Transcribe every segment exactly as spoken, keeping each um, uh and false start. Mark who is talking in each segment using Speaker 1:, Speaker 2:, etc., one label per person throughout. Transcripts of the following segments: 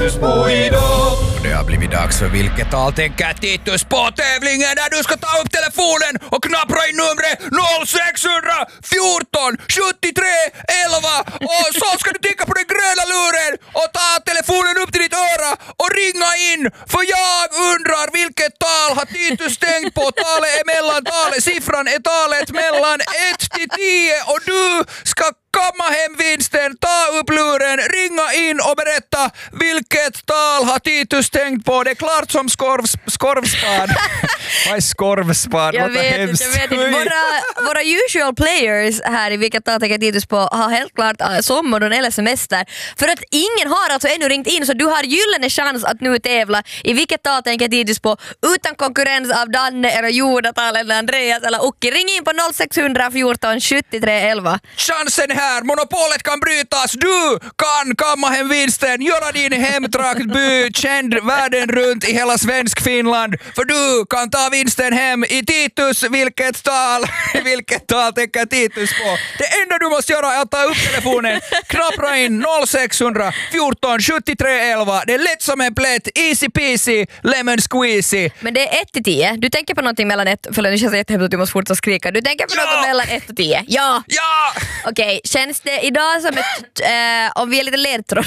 Speaker 1: Titus på idag.
Speaker 2: Det har blivit dags för Vilket tal tänker Titus på tävlingen där du ska ta upp telefonen och knappra in numret noll sex fjorton sjuttiotre elva och så ska du trycka på den gröna luren och ta telefonen upp till ditt öra och ringa in, för jag undrar vilket tal har Titus tänkt på. Talet är mellan talet, siffran är talet mellan ett till tio och du ska komma hem vinsten, ta upp luren, ringa in och berätta vilket tal har Titus tänkt på. Det är klart som skorvs, skorvspad. Vad är skorvspad?
Speaker 3: Jag vet inte, jag vet inte. Våra, våra usual players här i Vilket tal tänker Titus på har helt klart sommaren eller semester. För att ingen har alltså ännu ringt in, så du har gyllene chans att nu tävla i Vilket tal tänker Titus på utan konkurrens av Danne eller Jonathal eller Andreas eller Okki. Ring in på noll sex fjorton sjuttiotre elva.
Speaker 2: Chansen här. Monopolet kan brytas. Du kan kamma hem vinsten, göra din hemtraktby känd världen runt i hela svensk Finland. För du kan ta vinsten hem i Titus Vilket tal. Vilket tal tänker Titus på. Det enda du måste göra är att ta upp telefonen, knappra in noll sex fjorton sjuttiotre elva. Det är lätt som en plätt, easy peasy, lemon squeezy.
Speaker 3: Men det är ett till tio. Du tänker på någonting mellan ett, för det känns jättehäftigt att du måste fortsätta skrika. Du tänker på
Speaker 2: Ja!
Speaker 3: något mellan ett och tio. Ja!
Speaker 2: Ja!
Speaker 3: Okej, känns det idag som ett, äh, om vi är lite ledtråd.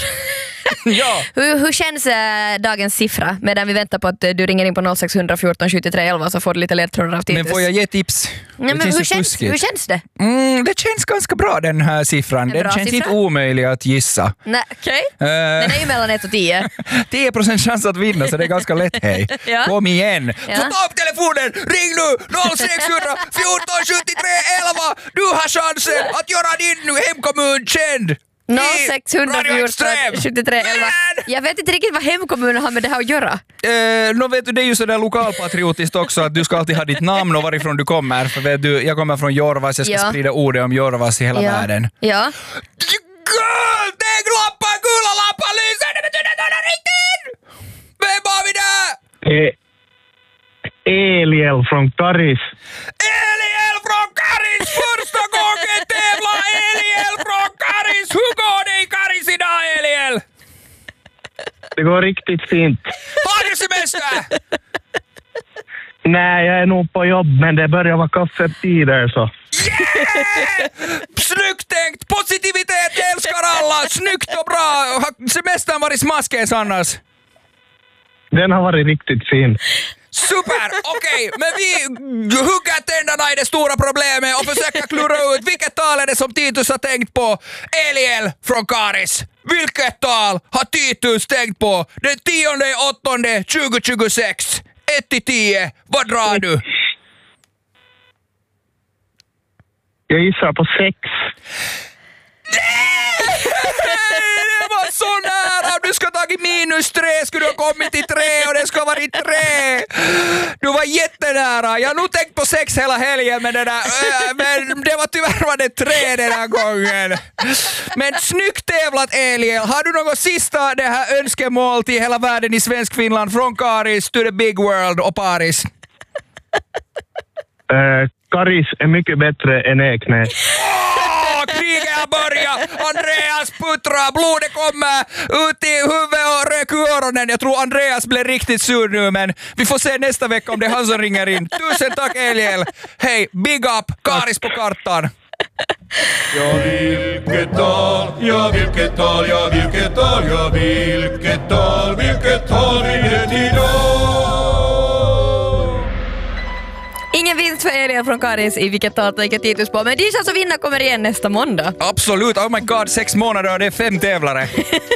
Speaker 2: Ja.
Speaker 3: hur, hur känns äh, dagens siffra medan vi väntar på att äh, du ringer in på noll sex fjorton sjuttiotre elva så får du lite ledtrådar av Titus.
Speaker 2: Men får jag ge tips?
Speaker 3: Nej, men hur, känns, hur känns det?
Speaker 2: Mm, det känns ganska bra den här siffran. Den känns siffra? Inte omöjlig att gissa.
Speaker 3: Nej, okej.
Speaker 2: Okay. Uh,
Speaker 3: den är ju mellan ett och tio.
Speaker 2: tio procent chans att vinna, så det är ganska lätt, hej.
Speaker 3: Ja.
Speaker 2: Kom igen.
Speaker 3: Ja.
Speaker 2: Så ta upp telefonen, ring nu noll sex fjorton sjuttiotre elva. Du har chansen att göra din hemkommun känd.
Speaker 3: noll sex fjorton sjuttiotre elva. Jag vet inte riktigt vad hemkommunen har med det här att göra.
Speaker 2: Eh, no, vet du, det är ju sådär lokalpatriotiskt också att du ska alltid ha ditt namn och varifrån du kommer. För vet du, jag kommer från Jorvas, jag ska ja. sprida ordet om Jorvas i hela
Speaker 3: ja.
Speaker 2: världen.
Speaker 3: Ja.
Speaker 2: Guld! Det är lampa, gula lampa lyser, det betyder att den är riktigt! Vem har vi där?
Speaker 4: Eh, Eliel från Karis.
Speaker 2: Eliel från Karis! Första gången tävlar Eliel från Karis! Hur går det i Karis idag, Eliel?
Speaker 4: Det går riktigt fint.
Speaker 2: Har du semester?
Speaker 4: Nej, jag är nog på jobb, men det börjar vara kaffetider så.
Speaker 2: Yeah! Snyggt tänkt! Positivitet älskar alla! Snyggt och bra! Har semestern varit smaskes annars?
Speaker 4: Den har varit riktigt fin.
Speaker 2: Super! Okej, okay. Men vi hugger tänderna i det stora problemet och försöker klura ut vilket tal är det som Titus har tänkt på. Eliel från Karis. Vilket tal har Titus tänkt på den tionde åttonde tjugohundratjugosex? ett till tio. Vad drar du?
Speaker 4: Jag gissar på sex.
Speaker 2: Det var så nära! Du ska tagit minus tre, skulle du ha kommit till tre och det ska vara tre. Du var jättenära. Jag har nog tänkt på sex hela helgen, men det, där, men det var tyvärr var det tre den här gången. Men snyggt tävlat, Eliel. Har du något sista det här önskemål till hela världen i svensk Finland från Karis to the big world och Paris?
Speaker 4: Uh, Karis är mycket bättre än Eknäs.
Speaker 2: Kriget har börjat! Andreas puttrar, blodet kommer ut i huvudet och rök i öronen. Jag tror Andreas blir riktigt sur nu, men vi får se nästa vecka om det är han som ringer in. Tusen tack, Eliel! Hej, big up, Karis på kartan!
Speaker 1: Ja, vilket tal, ja, vilket tal, ja, vilket tal, ja, vilket tal, vilket tal är det idag?
Speaker 3: Ingen vinst för Eliel från Karis i Vilket tal tänker Titus på. Men de som vinner kommer igen nästa måndag.
Speaker 2: Absolut, oh my god, sex månader och det är fem tävlare.